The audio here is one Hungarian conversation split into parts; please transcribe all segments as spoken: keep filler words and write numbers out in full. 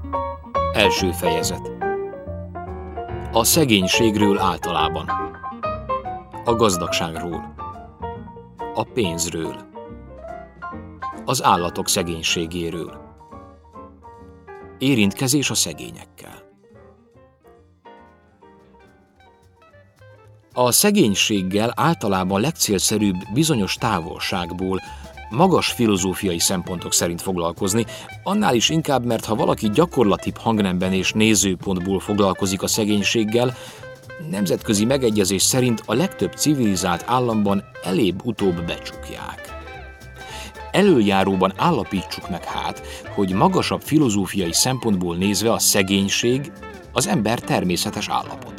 Első fejezet. A szegénységről általában. A gazdagságról. A pénzről. Az állatok szegénységéről. Érintkezés a szegényekkel. A szegénységgel általában legcélszerűbb bizonyos távolságból, magas filozófiai szempontok szerint foglalkozni, annál is inkább, mert ha valaki gyakorlatibb hangnemben és nézőpontból foglalkozik a szegénységgel, nemzetközi megegyezés szerint a legtöbb civilizált államban elébb-utóbb becsukják. Előjáróban állapítsuk meg hát, hogy magasabb filozófiai szempontból nézve a szegénység az ember természetes állapota.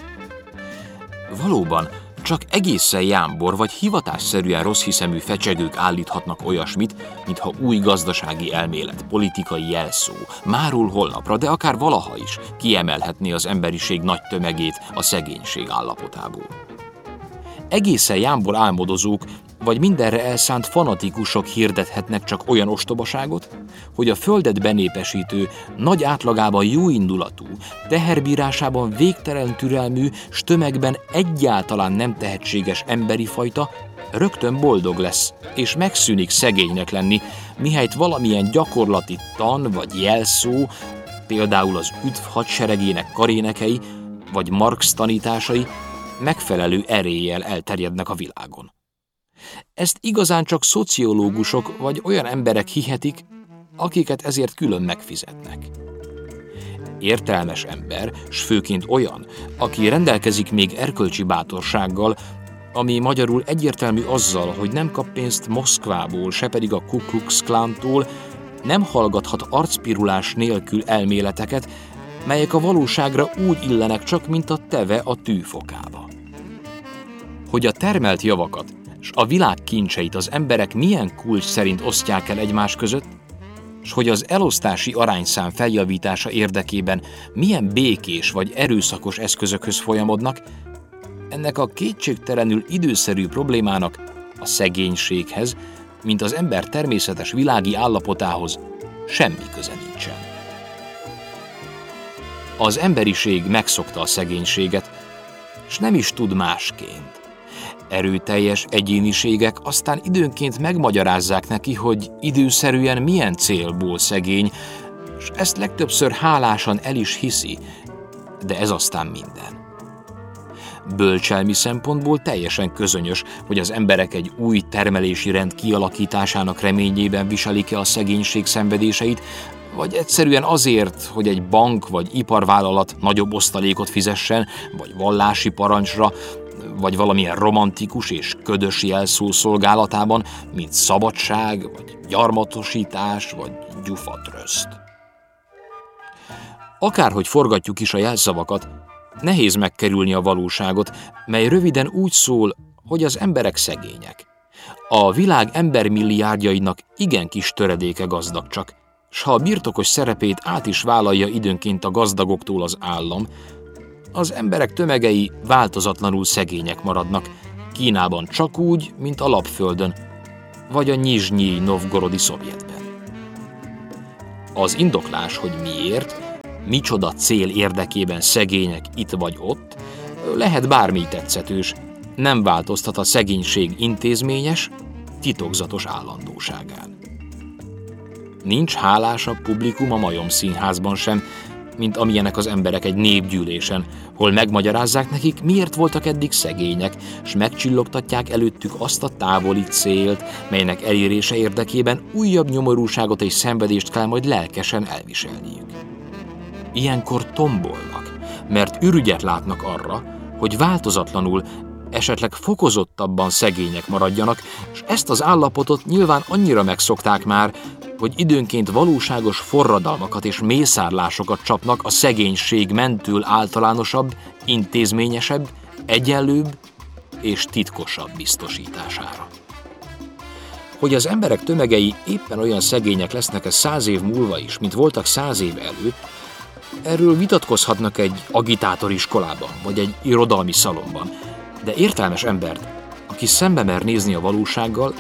Valóban, csak egészen jámbor vagy hivatásszerűen rosszhiszemű fecsegők állíthatnak olyasmit, mintha új gazdasági elmélet, politikai jelszó, máról holnapra, de akár valaha is kiemelhetné az emberiség nagy tömegét a szegénység állapotából. Egészen jámbor álmodozók vagy mindenre elszánt fanatikusok hirdethetnek csak olyan ostobaságot, hogy a földet benépesítő, nagy átlagában jóindulatú, teherbírásában végtelen türelmű, s tömegben egyáltalán nem tehetséges emberi fajta rögtön boldog lesz, és megszűnik szegénynek lenni, mihelyt valamilyen gyakorlati tan vagy jelszó, például az üdv hadseregének karénekei, vagy Marx tanításai megfelelő eréllyel elterjednek a világon. Ezt igazán csak szociológusok vagy olyan emberek hihetik, akiket ezért külön megfizetnek. Értelmes ember, s főként olyan, aki rendelkezik még erkölcsi bátorsággal, ami magyarul egyértelmű azzal, hogy nem kap pénzt Moszkvából, se pedig a Ku Klux Klántól, nem hallgathat arcpirulás nélkül elméleteket, melyek a valóságra úgy illenek csak, mint a teve a tűfokába. Hogy a termelt javakat s a világ kincseit az emberek milyen kulcs szerint osztják el egymás között, s hogy az elosztási arányszám feljavítása érdekében milyen békés vagy erőszakos eszközökhöz folyamodnak, ennek a kétségtelenül időszerű problémának, a szegénységhez, mint az ember természetes világi állapotához semmi köze nincsen. Az emberiség megszokta a szegénységet, s nem is tud másként. Erőteljes egyéniségek aztán időnként megmagyarázzák neki, hogy időszerűen milyen célból szegény, és ezt legtöbbször hálásan el is hiszi, de ez aztán minden. Bölcselmi szempontból teljesen közönyös, hogy az emberek egy új termelési rend kialakításának reményében viselik-e a szegénység szenvedéseit, vagy egyszerűen azért, hogy egy bank vagy iparvállalat nagyobb osztalékot fizessen, vagy vallási parancsra, vagy valamilyen romantikus és ködös jelszó szolgálatában, mint szabadság, vagy gyarmatosítás, vagy gyufatröszt. Akárhogy forgatjuk is a jelszavakat, nehéz megkerülni a valóságot, mely röviden úgy szól, hogy az emberek szegények. A világ embermilliárdjainak igen kis töredéke gazdag csak, s ha a birtokos szerepét át is vállalja időnként a gazdagoktól az állam, az emberek tömegei változatlanul szegények maradnak, Kínában csak úgy, mint a Lapföldön, vagy a Nyizsnyij Novgorodi Szovjetben. Az indoklás, hogy miért, micsoda cél érdekében szegények itt vagy ott, lehet bármi tetszetős, nem változtat a szegénység intézményes, titokzatos állandóságán. Nincs hálásabb publikum a Majom-színházban sem, mint amilyenek az emberek egy népgyűlésen, hol megmagyarázzák nekik, miért voltak eddig szegények, s megcsillogtatják előttük azt a távoli célt, melynek elérése érdekében újabb nyomorúságot és szenvedést kell majd lelkesen elviselniük. Ilyenkor tombolnak, mert ürügyet látnak arra, hogy változatlanul, esetleg fokozottabban szegények maradjanak, és ezt az állapotot nyilván annyira megszokták már, hogy időnként valóságos forradalmakat és mészárlásokat csapnak a szegénység mentől általánosabb, intézményesebb, egyenlőbb és titkosabb biztosítására. Hogy az emberek tömegei éppen olyan szegények lesznek-e száz év múlva is, mint voltak száz év előtt, erről vitatkozhatnak egy agitátoriskolában vagy egy irodalmi szalonban, de értelmes embert, aki szembe mer nézni a valósággal,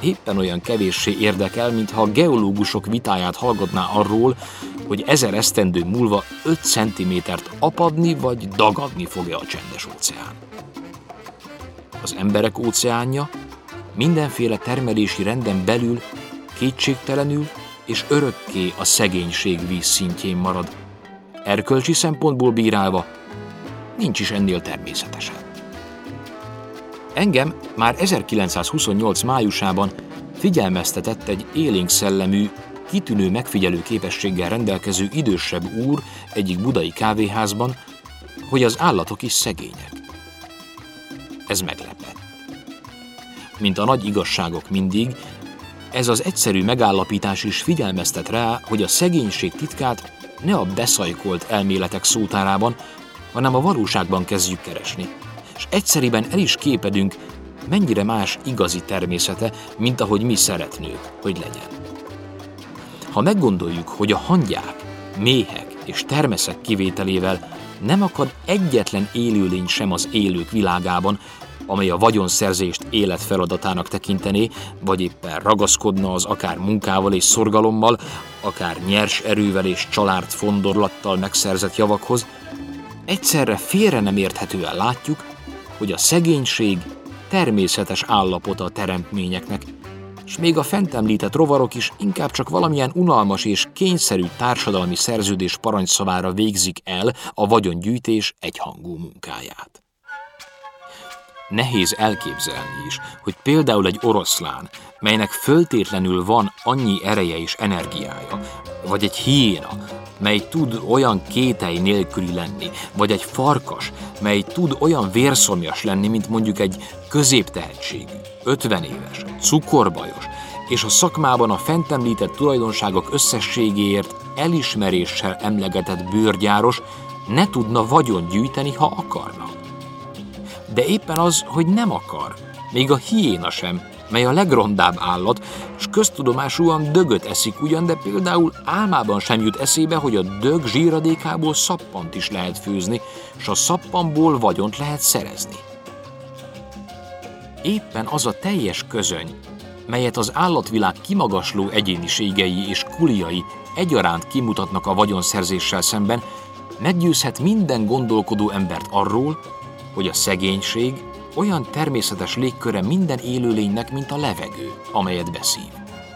éppen olyan kevéssé érdekel, mintha a geológusok vitáját hallgatná arról, hogy ezer esztendő múlva öt centimétert apadni vagy dagadni fog-e a csendes óceán. Az emberek óceánja mindenféle termelési renden belül kétségtelenül és örökké a szegénység vízszintjén marad. Erkölcsi szempontból bírálva nincs is ennél természetesebb. Engem már ezerkilencszázhuszonnyolc májusában figyelmeztetett egy élénk szellemű, kitűnő megfigyelő képességgel rendelkező idősebb úr egyik budai kávéházban, hogy az állatok is szegények. Ez meglepett. Mint a nagy igazságok mindig, ez az egyszerű megállapítás is figyelmeztet rá, hogy a szegénység titkát ne a beszajkolt elméletek szótárában, hanem a valóságban kezdjük keresni, és egyszeriben el is képedünk, mennyire más igazi természete, mint ahogy mi szeretnők, hogy legyen. Ha meggondoljuk, hogy a hangyák, méhek és termeszek kivételével nem akad egyetlen élőlény sem az élők világában, amely a vagyonszerzést életfeladatának tekintené, vagy éppen ragaszkodna az akár munkával és szorgalommal, akár nyers erővel és család fondorlattal megszerzett javakhoz, egyszerre félre nem érthetően látjuk, hogy a szegénység természetes állapota a teremtményeknek, és még a fent említett rovarok is inkább csak valamilyen unalmas és kényszerű társadalmi szerződés parancsszavára végzik el a vagyongyűjtés egyhangú munkáját. Nehéz elképzelni is, hogy például egy oroszlán, melynek föltétlenül van annyi ereje és energiája, vagy egy hiéna, mely tud olyan kételj nélküli lenni, vagy egy farkas, mely tud olyan vérszomjas lenni, mint mondjuk egy középtehetségű, ötven éves, cukorbajos, és a szakmában a fent említett tulajdonságok összességéért elismeréssel emlegetett bőrgyáros ne tudna vagyont gyűjteni, ha akarna. De éppen az, hogy nem akar, még a hiéna sem, mely a legrondább állat, s köztudomásúan dögöt eszik ugyan, de például álmában sem jut eszébe, hogy a dög zsíradékából szappant is lehet főzni, s a szappanból vagyont lehet szerezni. Éppen az a teljes közöny, melyet az állatvilág kimagasló egyéniségei és kuliai egyaránt kimutatnak a vagyonszerzéssel szemben, meggyőzhet minden gondolkodó embert arról, hogy a szegénység olyan természetes légköre minden élőlénynek, mint a levegő, amelyet beszív.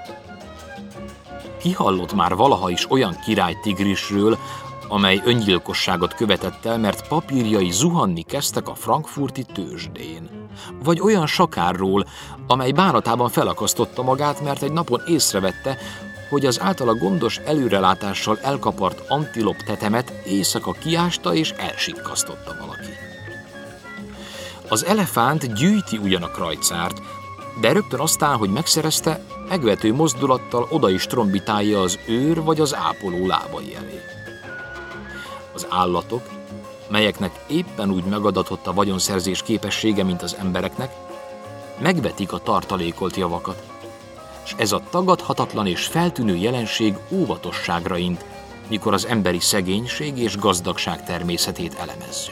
Ki hallott már valaha is olyan királytigrisről, amely öngyilkosságot követett el, mert papírjai zuhanni kezdtek a frankfurti tőzsdén? Vagy olyan sakárról, amely bánatában felakasztotta magát, mert egy napon észrevette, hogy az általa gondos előrelátással elkapart antilop tetemet éjszaka kiásta és elsikkasztotta valaki. Az elefánt gyűjti ugyan a krajcárt, de rögtön aztán, hogy megszerezte, megvető mozdulattal oda is trombitálja az őr vagy az ápoló lábai elé. Az állatok, melyeknek éppen úgy megadatott a vagyonszerzés képessége, mint az embereknek, megvetik a tartalékolt javakat, és ez a tagadhatatlan és feltűnő jelenség óvatosságra int, mikor az emberi szegénység és gazdagság természetét elemezzük.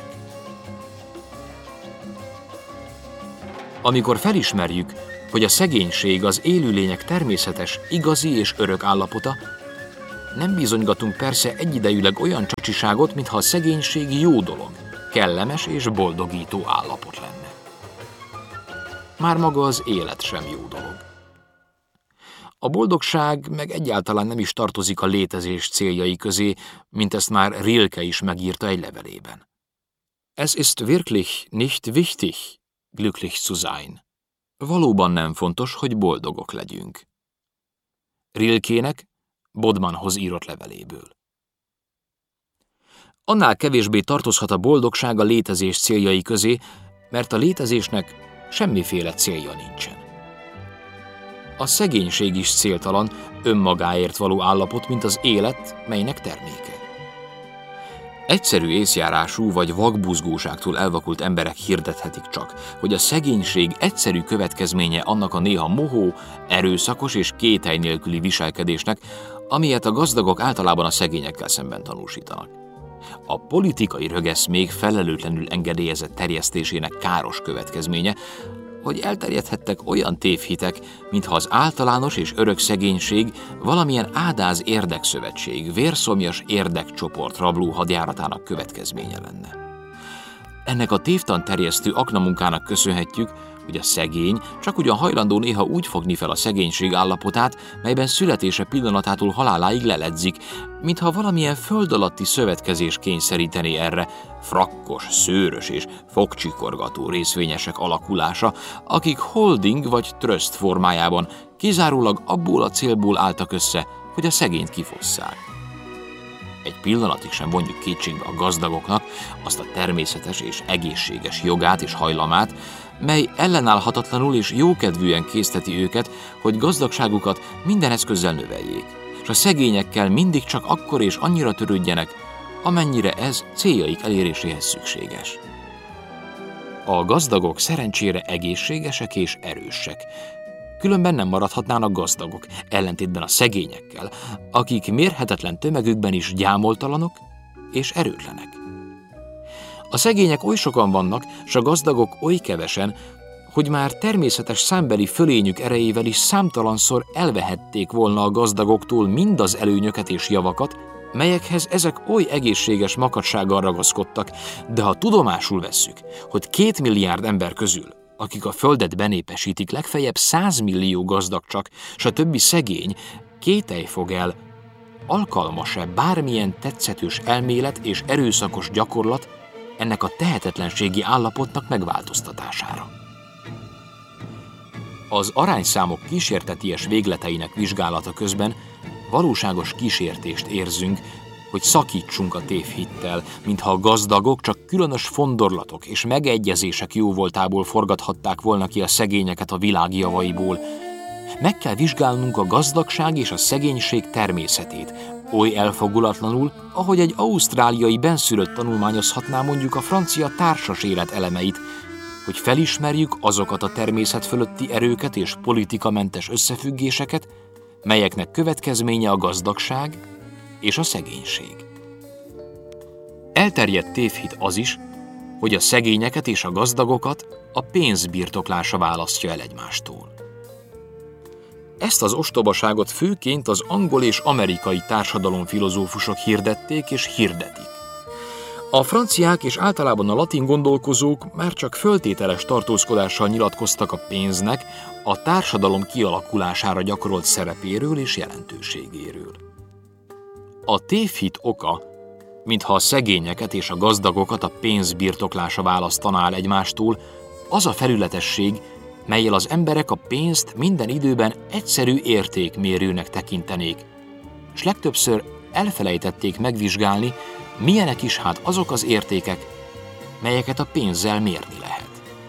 Amikor felismerjük, hogy a szegénység az élőlények természetes, igazi és örök állapota, nem bizonygatunk persze egyidejűleg olyan csacsiságot, mintha a szegénység jó dolog, kellemes és boldogító állapot lenne. Már maga az élet sem jó dolog. A boldogság meg egyáltalán nem is tartozik a létezés céljai közé, mint ezt már Rilke is megírta egy levelében. Es ist wirklich nicht wichtig, glücklich zu sein. Valóban nem fontos, hogy boldogok legyünk. Rilkének Bodmanhoz írott leveléből. Annál kevésbé tartozhat a boldogság a létezés céljai közé, mert a létezésnek semmiféle célja nincsen. A szegénység is céltalan, önmagáért való állapot, mint az élet, melynek terméke. Egyszerű észjárású vagy vakbuzgóságtól elvakult emberek hirdethetik csak, hogy a szegénység egyszerű következménye annak a néha mohó, erőszakos és kételj nélküli viselkedésnek, amilyet a gazdagok általában a szegényekkel szemben tanúsítanak. A politikai rögeszmék felelőtlenül engedélyezett terjesztésének káros következménye, hogy elterjedhettek olyan tévhitek, mintha az általános és örök szegénység valamilyen ádáz érdekszövetség, vérszomjas érdekcsoport rabló hadjáratának következménye lenne. Ennek a tévtan terjesztő aknamunkának köszönhetjük, hogy a szegény csak ugyan hajlandó néha úgy fogni fel a szegénység állapotát, melyben születése pillanatától haláláig leledzik, mintha valamilyen föld alatti szövetkezés kényszerítené erre frakkos, szőrös és fogcsikorgató részvényesek alakulása, akik holding vagy tröszt formájában kizárólag abból a célból álltak össze, hogy a szegényt kifosszák. Egy pillanatig sem vonjuk kétségbe a gazdagoknak azt a természetes és egészséges jogát és hajlamát, mely ellenállhatatlanul és jókedvűen készteti őket, hogy gazdagságukat minden eszközzel növeljék, és a szegényekkel mindig csak akkor és annyira törődjenek, amennyire ez céljaik eléréséhez szükséges. A gazdagok szerencsére egészségesek és erősek, különben nem maradhatnának gazdagok, ellentétben a szegényekkel, akik mérhetetlen tömegükben is gyámoltalanok és erőtlenek. A szegények oly sokan vannak, s a gazdagok oly kevesen, hogy már természetes számbeli fölényük erejével is számtalanszor elvehették volna a gazdagoktól mindaz előnyöket és javakat, melyekhez ezek oly egészséges makacsággal ragaszkodtak, de ha tudomásul vesszük, hogy két milliárd ember közül, akik a földet benépesítik, legfeljebb százmillió gazdag csak, s a többi szegény, kételj fog el, alkalmas-e bármilyen tetszetős elmélet és erőszakos gyakorlat ennek a tehetetlenségi állapotnak megváltoztatására. Az arányszámok kísérteties végleteinek vizsgálata közben valóságos kísértést érzünk, hogy szakítsunk a tévhittel, mintha a gazdagok csak különös fondorlatok és megegyezések jóvoltából forgathatták volna ki a szegényeket a világ javaiból. Meg kell vizsgálnunk a gazdagság és a szegénység természetét, oly elfogulatlanul, ahogy egy ausztráliai benszülött tanulmányozhatná mondjuk a francia társas élet elemeit, hogy felismerjük azokat a természet fölötti erőket és politikamentes összefüggéseket, melyeknek következménye a gazdagság és a szegénység. Elterjedt tévhit az is, hogy a szegényeket és a gazdagokat a pénz birtoklása választja el egymástól. Ezt az ostobaságot főként az angol és amerikai társadalomfilozófusok hirdették és hirdetik. A franciák és általában a latin gondolkozók már csak föltételes tartózkodással nyilatkoztak a pénznek a társadalom kialakulására gyakorolt szerepéről és jelentőségéről. A tévhit oka, mintha a szegényeket és a gazdagokat a pénz birtoklása választaná el egymástól, az a felületesség, mellyel az emberek a pénzt minden időben egyszerű értékmérőnek tekintenék, és legtöbbször elfelejtették megvizsgálni, milyenek is hát azok az értékek, melyeket a pénzzel mérni lehet.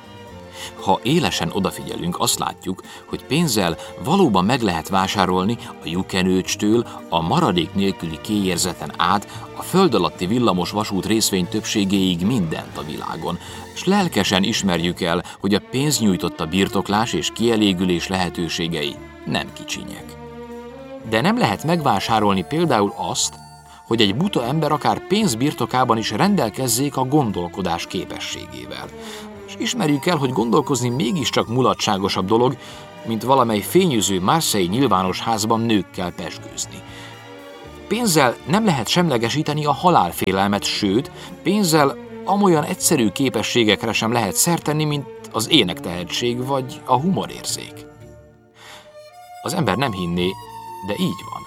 Ha élesen odafigyelünk, azt látjuk, hogy pénzzel valóban meg lehet vásárolni a lyukenőcstől a maradék nélküli kéjérzeten át a föld alatti villamos vasút részvény többségéig mindent a világon, s lelkesen ismerjük el, hogy a pénz nyújtotta birtoklás és kielégülés lehetőségei nem kicsinyek. De nem lehet megvásárolni például azt, hogy egy buta ember akár pénz birtokában is rendelkezzék a gondolkodás képességével. És ismerjük el, hogy gondolkozni mégiscsak mulatságosabb dolog, mint valamely fényűző Marseille nyilvános házban nőkkel pezsgőzni. Pénzzel nem lehet semlegesíteni a halálfélelmet, sőt, pénzzel amolyan egyszerű képességekre sem lehet szert tenni, mint az énektehetség vagy a humorérzék. Az ember nem hinné, de így van.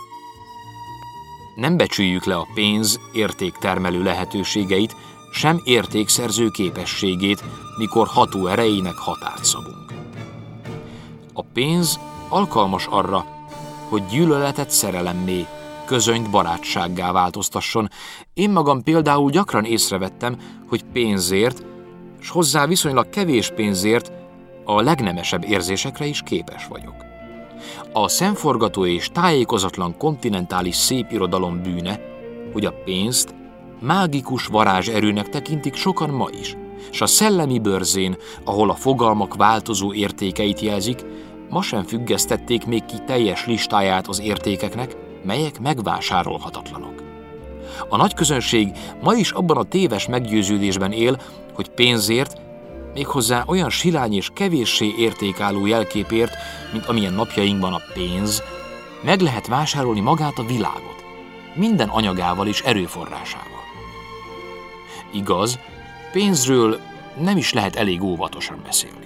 Nem becsüljük le a pénz értéktermelő lehetőségeit, sem értékszerző képességét, mikor ható erejének határt szabunk. A pénz alkalmas arra, hogy gyűlöletet szerelemmé, közönyt barátsággá változtasson. Én magam például gyakran észrevettem, hogy pénzért, s hozzá viszonylag kevés pénzért a legnemesebb érzésekre is képes vagyok. A szemforgató és tájékozatlan kontinentális szépirodalom bűne, hogy a pénzt mágikus varázserőnek tekintik sokan ma is, s a szellemi bőrzén, ahol a fogalmak változó értékeit jelzik, ma sem függesztették még ki teljes listáját az értékeknek, melyek megvásárolhatatlanok. A nagy közönség ma is abban a téves meggyőződésben él, hogy pénzért, méghozzá olyan silány és kevéssé értékálló jelképért, mint amilyen napjainkban a pénz, meg lehet vásárolni magát a világot, minden anyagával és erőforrásával. Igaz, pénzről nem is lehet elég óvatosan beszélni.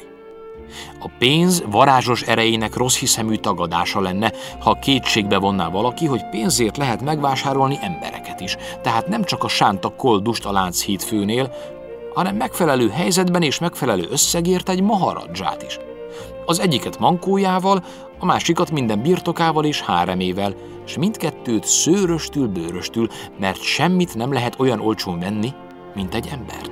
A pénz varázsos erejének rosszhiszemű tagadása lenne, ha kétségbe vonná valaki, hogy pénzért lehet megvásárolni embereket is, tehát nem csak a sánta koldust a Lánchíd főnél, hanem megfelelő helyzetben és megfelelő összegért egy maharadzsát is. Az egyiket mankójával, a másikat minden birtokával és háremével, és mindkettőt szőröstül, bőröstül, mert semmit nem lehet olyan olcsón venni, mint egy embert.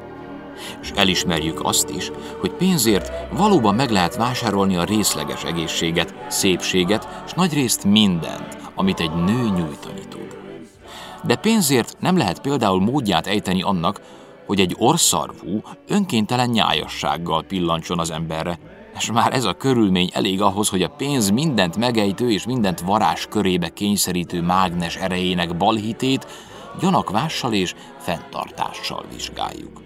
És elismerjük azt is, hogy pénzért valóban meg lehet vásárolni a részleges egészséget, szépséget, és nagyrészt mindent, amit egy nő nyújtani tud. De pénzért nem lehet például módját ejteni annak, hogy egy orrszarvú, önkéntelen nyájassággal pillancson az emberre, és már ez a körülmény elég ahhoz, hogy a pénz mindent megejtő és mindent varázs körébe kényszerítő mágnes erejének balhitét gyanakvással és fenntartással vizsgáljuk.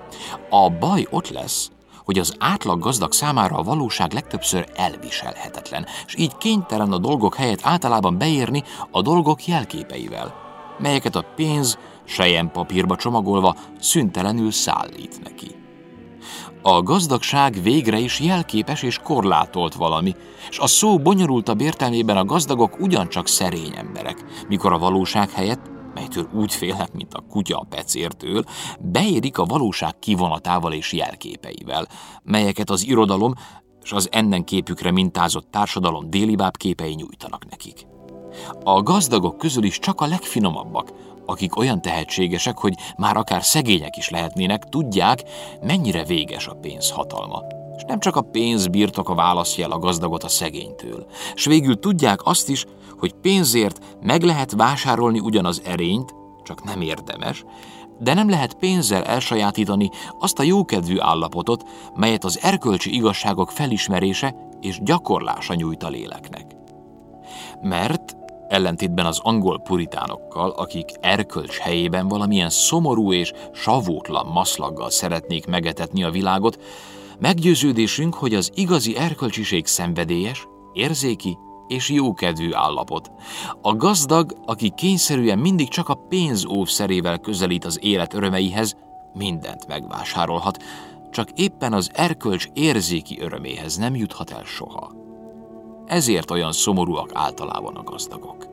A baj ott lesz, hogy az átlag gazdag számára a valóság legtöbbször elviselhetetlen, és így kénytelen a dolgok helyett általában beérni a dolgok jelképeivel, melyeket a pénz selyempapírba csomagolva szüntelenül szállít neki. A gazdagság végre is jelképes és korlátolt valami, és a szó bonyolultabb értelmében a gazdagok ugyancsak szerény emberek, mikor a valóság helyett, melytől úgy félnek, mint a kutya a pecértől, beérik a valóság kivonatával és jelképeivel, melyeket az irodalom és az ennen képükre mintázott társadalom délibább képei nyújtanak nekik. A gazdagok közül is csak a legfinomabbak, akik olyan tehetségesek, hogy már akár szegények is lehetnének, tudják, mennyire véges a pénz hatalma. És nem csak a pénz birtoka választja el a gazdagot a szegénytől. S végül tudják azt is, hogy pénzért meg lehet vásárolni ugyan az erényt, csak nem érdemes, de nem lehet pénzzel elsajátítani azt a jókedvű állapotot, melyet az erkölcsi igazságok felismerése és gyakorlása nyújt a léleknek. Mert ellentétben az angol puritánokkal, akik erkölcs helyében valamilyen szomorú és savótlan maszlaggal szeretnék megetetni a világot, meggyőződésünk, hogy az igazi erkölcsiség szenvedélyes, érzéki és jókedvű állapot. A gazdag, aki kényszerűen mindig csak a pénz óvszerével közelít az élet örömeihez, mindent megvásárolhat, csak éppen az erkölcs érzéki öröméhez nem juthat el soha. Ezért olyan szomorúak általában a gazdagok.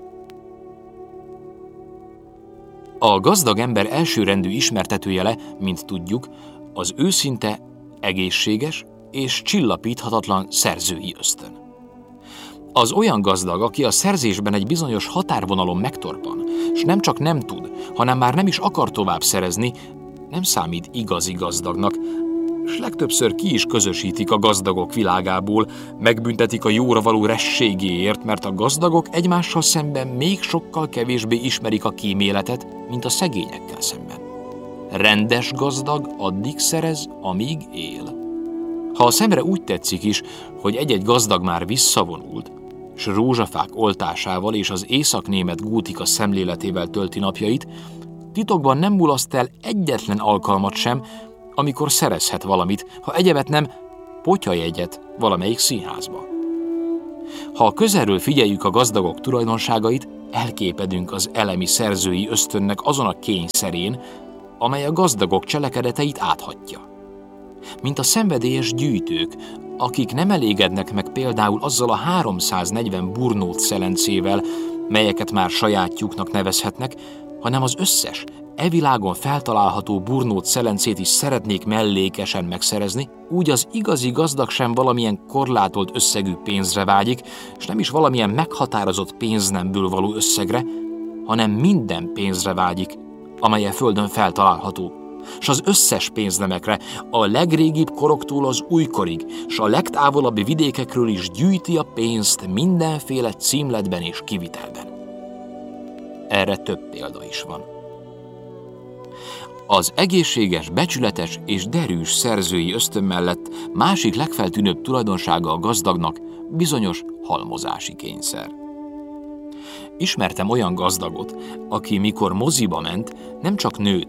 A gazdag ember elsőrendű ismertetőjele, mint tudjuk, az őszinte, egészséges és csillapíthatatlan szerzői ösztön. Az olyan gazdag, aki a szerzésben egy bizonyos határvonalon megtorpan, és nem csak nem tud, hanem már nem is akar tovább szerezni, nem számít igazi gazdagnak, és legtöbbször ki is közösítik a gazdagok világából, megbüntetik a jóra való rességéért, mert a gazdagok egymással szemben még sokkal kevésbé ismerik a kíméletet, mint a szegényekkel szemben. Rendes gazdag addig szerez, amíg él. Ha a szemre úgy tetszik is, hogy egy-egy gazdag már visszavonult, s rózsafák oltásával és az északnémet gótika szemléletével tölti napjait, titokban nem mulaszt el egyetlen alkalmat sem, amikor szerezhet valamit, ha egyebet nem potyajegyet valamelyik színházba. Ha közelről figyeljük a gazdagok tulajdonságait, elképedünk az elemi szerzői ösztönnek azon a kényszerén, amely a gazdagok cselekedeteit áthatja. Mint a szenvedélyes gyűjtők, akik nem elégednek meg például azzal a háromszáznegyven burnót szelencével, melyeket már sajátjuknak nevezhetnek, hanem az összes, e világon feltalálható burnót szelencét is szeretnék mellékesen megszerezni, úgy az igazi gazdag sem valamilyen korlátolt összegű pénzre vágyik, és nem is valamilyen meghatározott pénznemből való összegre, hanem minden pénzre vágyik, amely a földön feltalálható, s az összes pénznemekre, a legrégibb koroktól az újkorig, s a legtávolabbi vidékekről is gyűjti a pénzt mindenféle címletben és kivitelben. Erre több példa is van. Az egészséges, becsületes és derűs szerzői ösztön mellett másik legfeltűnőbb tulajdonsága a gazdagnak bizonyos halmozási kényszer. Ismertem olyan gazdagot, aki mikor moziba ment, nem csak nőt,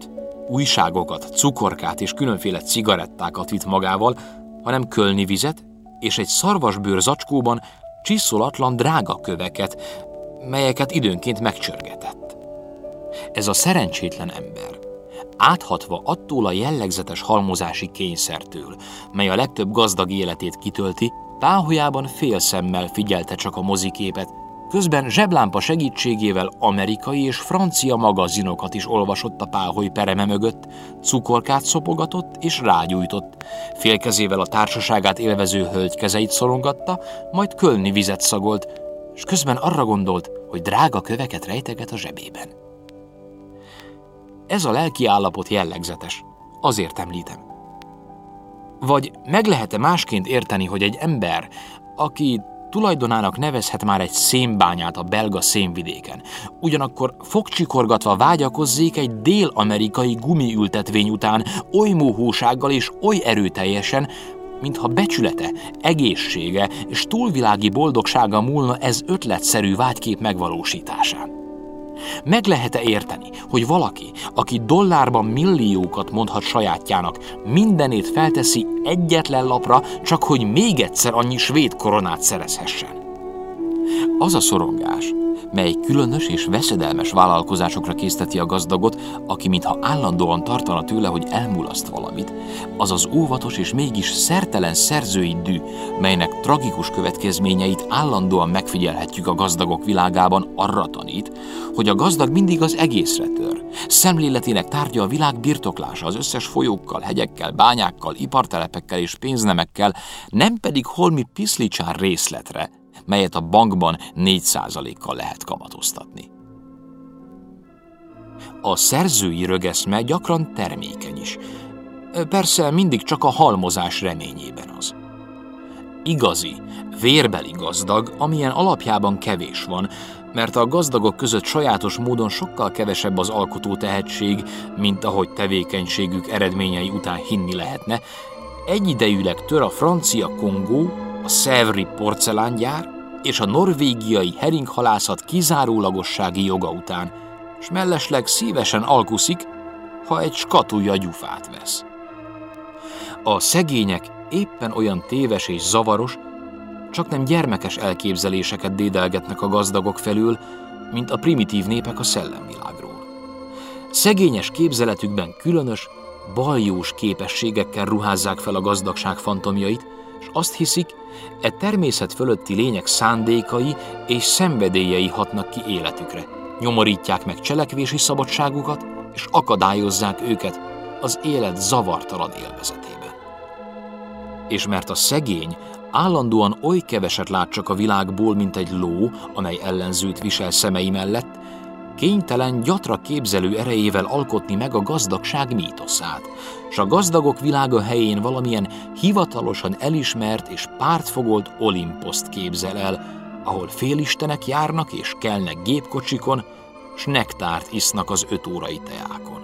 újságokat, cukorkát és különféle cigarettákat vitt magával, hanem kölni vizet és egy szarvasbőr zacskóban csiszolatlan drága köveket, melyeket időnként megcsörgetett. Ez a szerencsétlen ember, áthatva attól a jellegzetes halmozási kényszertől, mely a legtöbb gazdag életét kitölti, páholyában félszemmel figyelte csak a moziképet, közben zseblámpa segítségével amerikai és francia magazinokat is olvasott a páholy pereme mögött, cukorkát szopogatott és rágyújtott, félkezével a társaságát élvező hölgy kezeit szorongatta, majd kölni vizet szagolt, és közben arra gondolt, hogy drága köveket rejteget a zsebében. Ez a lelki állapot jellegzetes, azért említem. Vagy meg lehet-e másként érteni, hogy egy ember, aki tulajdonának nevezhet már egy szénbányát a belga szénvidéken, ugyanakkor fogcsikorgatva vágyakozzék egy dél-amerikai gumiültetvény után oly mohósággal és oly erőteljesen, mintha becsülete, egészsége és túlvilági boldogsága múlna ez ötletszerű vágykép megvalósításán. Meg lehet-e érteni, hogy valaki, aki dollárban milliókat mondhat sajátjának, mindenét felteszi egyetlen lapra, csak hogy még egyszer annyi svéd koronát szerezhessen? Az a szorongás, mely különös és veszedelmes vállalkozásokra készteti a gazdagot, aki mintha állandóan tartana tőle, hogy elmulaszt valamit, az az óvatos és mégis szertelen szerzői dű, melynek tragikus következményeit állandóan megfigyelhetjük a gazdagok világában, arra tanít, hogy a gazdag mindig az egészre tör. Szemléletének tárgya a világ birtoklása az összes folyókkal, hegyekkel, bányákkal, ipartelepekkel és pénznemekkel, nem pedig holmi piszlicsár részletre, melyet a bankban négy százalékkal lehet kamatoztatni. A szerzői rögeszme gyakran termékeny is. Persze mindig csak a halmozás reményében az. Igazi, vérbeli gazdag, amilyen alapjában kevés van, mert a gazdagok között sajátos módon sokkal kevesebb az alkotó tehetség, mint ahogy tevékenységük eredményei után hinni lehetne, egyidejűleg tör a francia Kongó, a Sèvres porcelángyár és a norvégiai heringhalászat kizárólagossági joga után, s mellesleg szívesen alkuszik, ha egy skatulja gyufát vesz. A szegények éppen olyan téves és zavaros, csaknem gyermekes elképzeléseket dédelgetnek a gazdagok felől, mint a primitív népek a szellemvilágról. Szegényes képzeletükben különös, baljós képességekkel ruházzák fel a gazdagság fantomjait, és azt hiszik, e természet fölötti lények szándékai és szenvedélyei hatnak ki életükre, nyomorítják meg cselekvési szabadságukat, és akadályozzák őket az élet zavartalan élvezetében. És mert a szegény állandóan oly keveset lát csak a világból, mint egy ló, amely ellenzőt visel szemei mellett, kénytelen gyatra képzelő erejével alkotni meg a gazdagság mítoszát, s a gazdagok világa helyén valamilyen hivatalosan elismert és pártfogolt Olimposzt képzel el, ahol félistenek járnak és kelnek gépkocsikon, s nektárt isznak az öt órai teákon.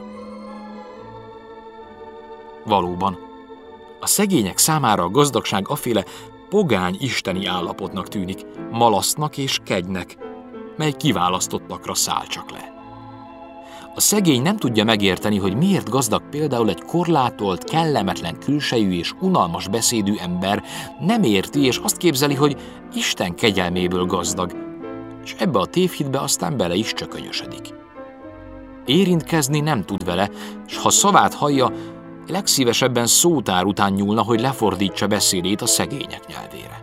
Valóban, a szegények számára a gazdagság aféle pogány isteni állapotnak tűnik, malasztnak és kegynek, mely kiválasztottakra száll csak le. A szegény nem tudja megérteni, hogy miért gazdag például egy korlátolt, kellemetlen külsejű és unalmas beszédű ember, nem érti és azt képzeli, hogy Isten kegyelméből gazdag, és ebbe a tévhitbe aztán bele is csökönyösödik. Érintkezni nem tud vele, s ha szavát hallja, legszívesebben szótár után nyúlna, hogy lefordítsa beszédét a szegények nyelvére.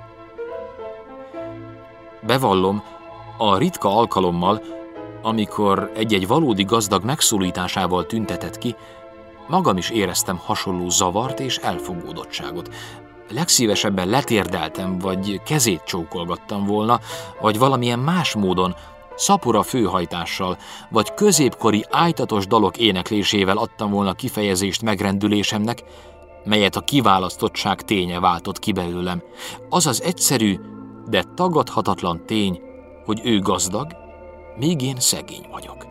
Bevallom, a ritka alkalommal, amikor egy-egy valódi gazdag megszólításával tüntetett ki, magam is éreztem hasonló zavart és elfogódottságot. Legszívesebben letérdeltem, vagy kezét csókolgattam volna, vagy valamilyen más módon, szapora főhajtással, vagy középkori ájtatos dalok éneklésével adtam volna kifejezést megrendülésemnek, melyet a kiválasztottság ténye váltott ki belőlem. Az az egyszerű, de tagadhatatlan tény, hogy ő gazdag, míg én szegény vagyok.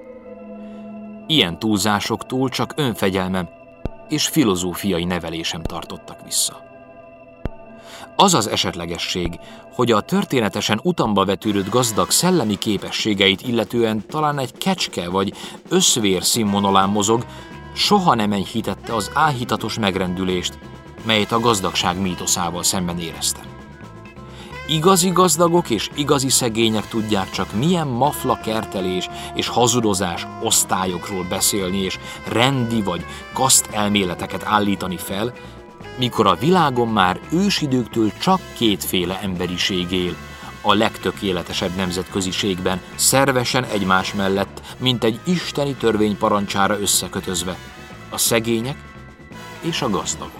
Ilyen túlzásoktól csak önfegyelmem és filozófiai nevelésem tartottak vissza. Az az esetlegesség, hogy a történetesen utamba vetődött gazdag szellemi képességeit illetően talán egy kecske vagy összvér színvonalán mozog, soha nem enyhítette az áhítatos megrendülést, melyet a gazdagság mítoszával szemben éreztem. Igazi gazdagok és igazi szegények tudják csak milyen mafla kertelés és hazudozás osztályokról beszélni és rendi vagy kaszt elméleteket állítani fel, mikor a világon már ősidőktől csak kétféle emberiség él, a legtökéletesebb nemzetköziségben, szervesen egymás mellett, mint egy isteni törvény parancsára összekötözve, a szegények és a gazdagok.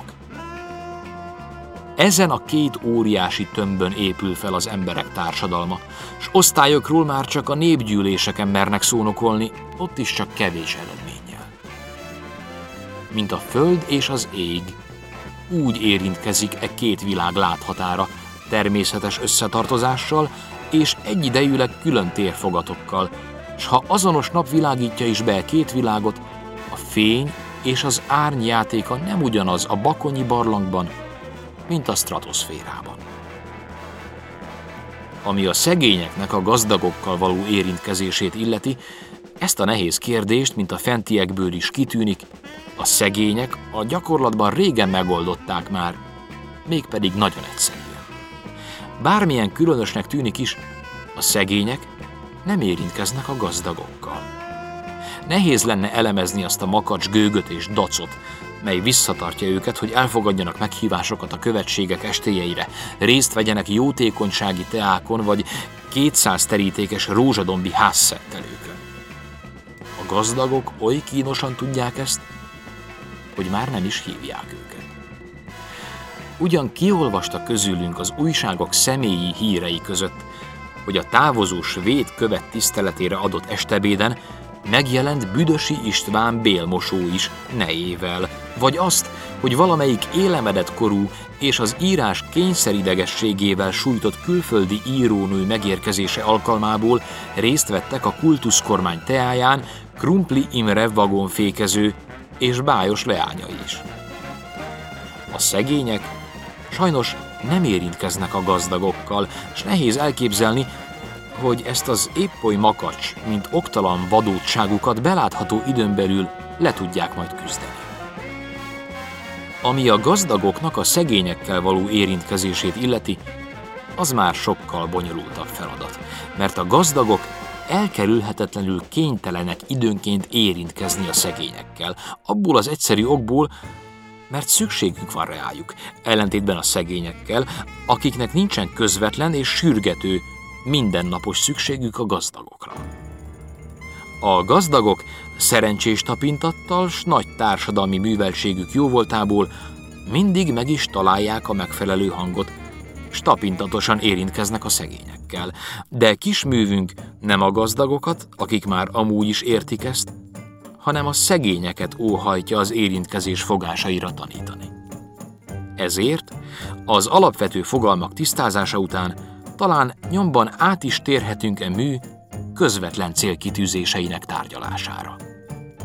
Ezen a két óriási tömbön épül fel az emberek társadalma, s osztályokról már csak a népgyűléseken mernek szónokolni, ott is csak kevés eredménnyel. Mint a föld és az ég, úgy érintkezik e két világ láthatára, természetes összetartozással és egyidejűleg külön térfogatokkal, s ha azonos nap világítja is be a két világot, a fény és az árny játéka nem ugyanaz a bakonyi barlangban, mint a stratoszférában. Ami a szegényeknek a gazdagokkal való érintkezését illeti, ezt a nehéz kérdést, mint a fentiekből is kitűnik, a szegények a gyakorlatban régen megoldották már, mégpedig nagyon egyszerűen. Bármilyen különösnek tűnik is, a szegények nem érintkeznek a gazdagokkal. Nehéz lenne elemezni azt a makacs gőgöt és dacot, mely visszatartja őket, hogy elfogadjanak meghívásokat a követségek estéjeire, részt vegyenek jótékonysági teákon vagy kétszáz terítékes rózsadombi házszettelőkön. A gazdagok oly kínosan tudják ezt, hogy már nem is hívják őket. Ugyan kiolvasta közülünk az újságok személyi hírei között, hogy a távozó svéd követ tiszteletére adott estebéden megjelent Büdösi István bélmosó is nejével, vagy azt, hogy valamelyik élemedett korú és az írás kényszeridegességével sújtott külföldi írónő megérkezése alkalmából részt vettek a kultuszkormány teáján Krumpli Imre vagonfékező és bájos leányai is. A szegények sajnos nem érintkeznek a gazdagokkal, s nehéz elképzelni, hogy ezt az épp oly makacs, mint oktalan vadótságukat belátható időn belül le tudják majd küzdeni. Ami a gazdagoknak a szegényekkel való érintkezését illeti, az már sokkal bonyolultabb feladat, mert a gazdagok elkerülhetetlenül kénytelenek időnként érintkezni a szegényekkel, abból az egyszerű okból, mert szükségük van rájuk, ellentétben a szegényekkel, akiknek nincsen közvetlen és sürgető, mindennapos szükségük a gazdagokra. A gazdagok szerencsés tapintattal s nagy társadalmi műveltségük jóvoltából mindig meg is találják a megfelelő hangot, s tapintatosan érintkeznek a szegényekkel. De kisművünk nem a gazdagokat, akik már amúgy is értik ezt, hanem a szegényeket óhajtja az érintkezés fogásaira tanítani. Ezért az alapvető fogalmak tisztázása után talán nyomban át is térhetünk e mű közvetlen célkitűzéseinek tárgyalására.